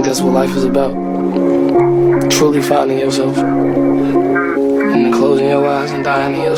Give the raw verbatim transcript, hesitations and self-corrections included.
that's what life is about. Truly finding yourself. And then closing your eyes and dying in your